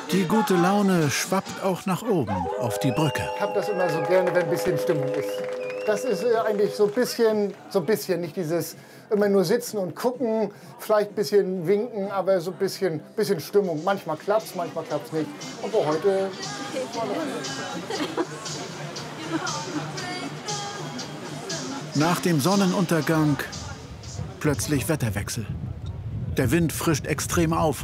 Die gute Laune schwappt auch nach oben auf die Brücke. Ich habe das immer so gerne, wenn ein bisschen Stimmung ist. Das ist eigentlich so ein bisschen, nicht dieses immer nur sitzen und gucken, vielleicht ein bisschen winken, aber so ein bisschen Stimmung. Manchmal klappt's, manchmal klappt's nicht. Aber heute Nach dem Sonnenuntergang plötzlich Wetterwechsel. Der Wind frischt extrem auf